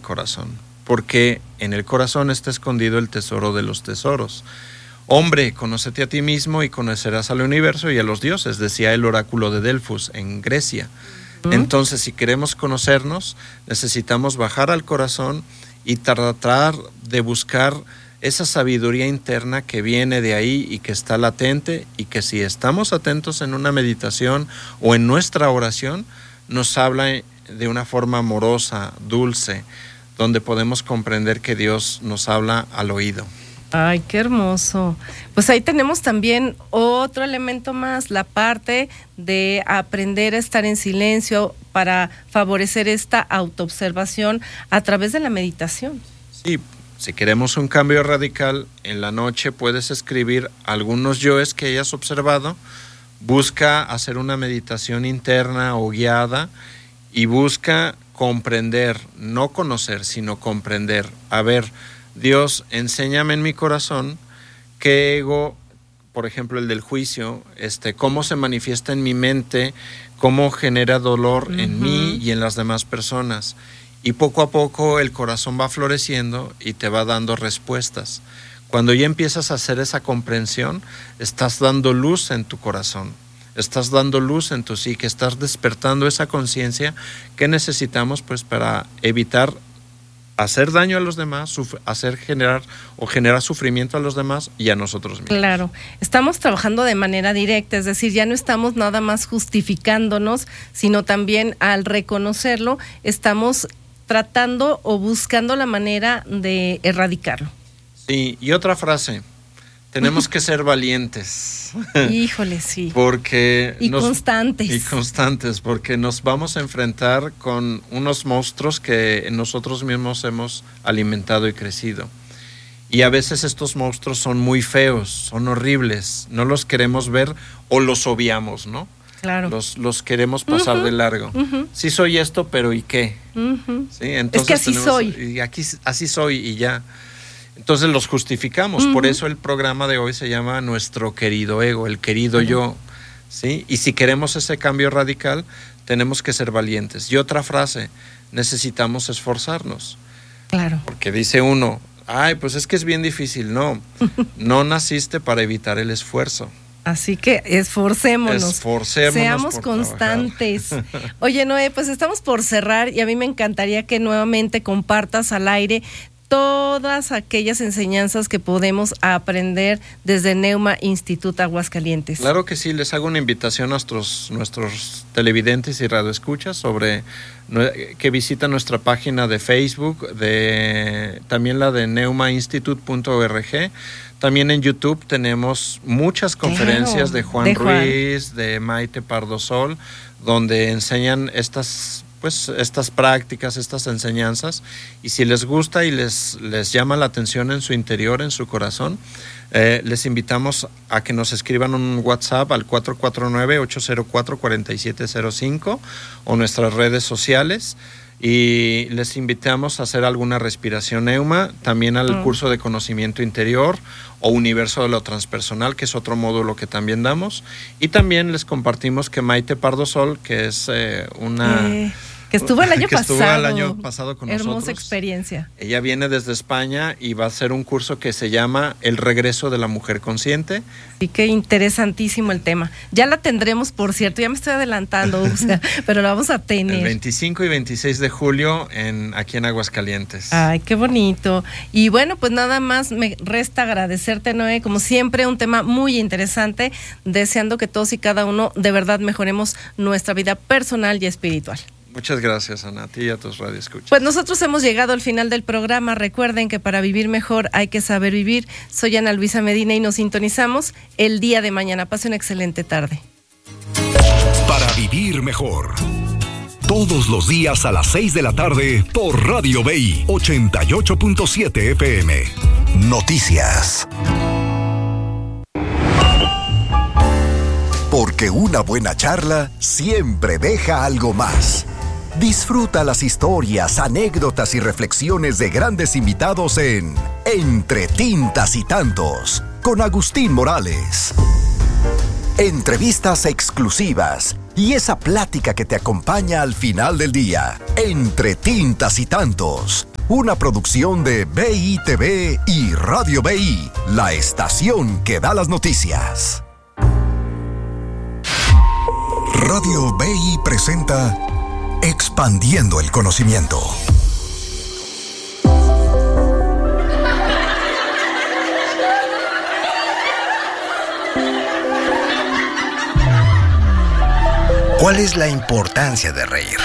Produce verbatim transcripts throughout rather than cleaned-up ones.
corazón, porque en el corazón está escondido el tesoro de los tesoros. Hombre, conócete a ti mismo y conocerás al universo y a los dioses, decía el oráculo de Delfos en Grecia. ¿Mm? Entonces, si queremos conocernos, necesitamos bajar al corazón y tratar de buscar esa sabiduría interna que viene de ahí y que está latente, y que si estamos atentos en una meditación o en nuestra oración, nos habla de una forma amorosa, dulce, donde podemos comprender que Dios nos habla al oído. Ay, qué hermoso. Pues ahí tenemos también otro elemento más, la parte de aprender a estar en silencio para favorecer esta autoobservación a través de la meditación. Sí, si queremos un cambio radical, en la noche puedes escribir algunos yoes que hayas observado, busca hacer una meditación interna o guiada y busca comprender, no conocer, sino comprender. A ver, Dios, enséñame en mi corazón qué ego, por ejemplo el del juicio, este, cómo se manifiesta en mi mente, cómo genera dolor uh-huh. en mí y en las demás personas. Y poco a poco el corazón va floreciendo y te va dando respuestas. Cuando ya empiezas a hacer esa comprensión, estás dando luz en tu corazón, estás dando luz en tu psique, estás despertando esa conciencia que necesitamos pues para evitar hacer daño a los demás, suf- hacer generar o generar sufrimiento a los demás y a nosotros mismos. Claro, estamos trabajando de manera directa, es decir, ya no estamos nada más justificándonos, sino también al reconocerlo, estamos tratando o buscando la manera de erradicarlo. Sí, y otra frase, tenemos que ser valientes. Híjole, sí. Porque y nos, constantes. Y constantes, porque nos vamos a enfrentar con unos monstruos que nosotros mismos hemos alimentado y crecido. Y a veces estos monstruos son muy feos, son horribles, no los queremos ver o los obviamos, ¿no? Claro. Los, los queremos pasar uh-huh, de largo. Uh-huh. Sí soy esto, pero ¿y qué? Uh-huh. ¿Sí? Entonces es que así tenemos, soy. Y aquí, así soy y ya. Entonces los justificamos. Uh-huh. Por eso el programa de hoy se llama Nuestro Querido Ego, el querido uh-huh. yo. ¿Sí? Y si queremos ese cambio radical, tenemos que ser valientes. Y otra frase, necesitamos esforzarnos. Claro. Porque dice uno, ay, pues es que es bien difícil. No, no naciste para evitar el esfuerzo. Así que esforcémonos, esforcémonos seamos constantes. Oye, Noé, pues estamos por cerrar y a mí me encantaría que nuevamente compartas al aire todas aquellas enseñanzas que podemos aprender desde Neuma Instituto Aguascalientes. Claro que sí, les hago una invitación a nuestros, nuestros televidentes y radioescuchas sobre que visiten nuestra página de Facebook, de también la de neuma institute punto org. También en YouTube tenemos muchas conferencias claro, de Juan de Ruiz, Juan. de Maite Pardosol, donde enseñan estas pues estas prácticas, estas enseñanzas, y si les gusta y les, les llama la atención en su interior, en su corazón, eh, les invitamos a que nos escriban un WhatsApp al cuatro cuatro nueve, ocho cero cuatro, cuatro siete cero cinco o nuestras redes sociales, y les invitamos a hacer alguna respiración Neuma, también al mm. curso de conocimiento interior o universo de lo transpersonal, que es otro módulo que también damos, y también les compartimos que Maite Pardosol, que es eh, una... Eh. Que estuvo el año que pasado. Estuvo el año pasado con Hermosa nosotros. Hermosa experiencia. Ella viene desde España y va a hacer un curso que se llama El Regreso de la Mujer Consciente. Sí, qué interesantísimo el tema. Ya la tendremos, por cierto, ya me estoy adelantando, o sea, pero la vamos a tener. El veinticinco y veintiséis de julio en, aquí en Aguascalientes. Ay, qué bonito. Y bueno, pues nada más me resta agradecerte, Noé, como siempre, un tema muy interesante, deseando que todos y cada uno de verdad mejoremos nuestra vida personal y espiritual. Muchas gracias, Ana, a ti y a tus radioescuchas. Pues nosotros hemos llegado al final del programa. Recuerden que para vivir mejor hay que saber vivir. Soy Ana Luisa Medina y nos sintonizamos el día de mañana. Pase una excelente tarde. Para vivir mejor. Todos los días a las seis de la tarde por Radio B I ochenta y ocho punto siete F M. Noticias. Porque una buena charla siempre deja algo más. Disfruta las historias, anécdotas y reflexiones de grandes invitados en Entre Tintas y Tantos, con Agustín Morales. Entrevistas exclusivas y esa plática que te acompaña al final del día. Entre Tintas y Tantos, una producción de B I T V y Radio B I, la estación que da las noticias. Radio B I presenta Expandiendo el Conocimiento. ¿Cuál es la importancia de reír?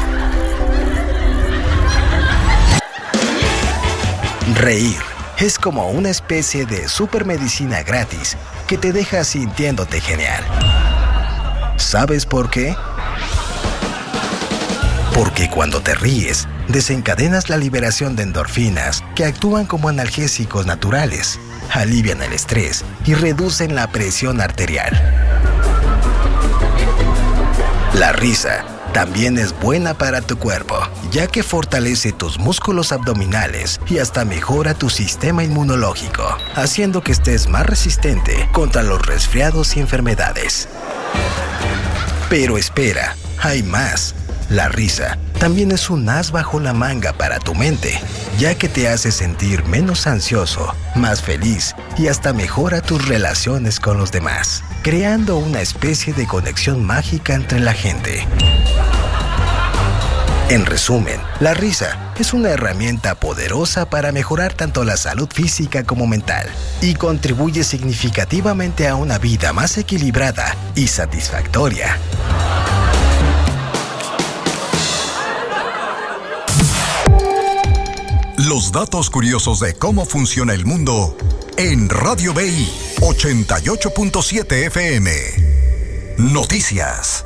Reír es como una especie de supermedicina gratis que te deja sintiéndote genial. ¿Sabes por qué? Porque cuando te ríes, desencadenas la liberación de endorfinas que actúan como analgésicos naturales, alivian el estrés y reducen la presión arterial. La risa también es buena para tu cuerpo, ya que fortalece tus músculos abdominales y hasta mejora tu sistema inmunológico, haciendo que estés más resistente contra los resfriados y enfermedades. Pero espera, hay más. La risa también es un as bajo la manga para tu mente, ya que te hace sentir menos ansioso, más feliz y hasta mejora tus relaciones con los demás, creando una especie de conexión mágica entre la gente. En resumen, la risa es una herramienta poderosa para mejorar tanto la salud física como mental y contribuye significativamente a una vida más equilibrada y satisfactoria. Los datos curiosos de cómo funciona el mundo en Radio B I ochenta y ocho punto siete F M. Noticias.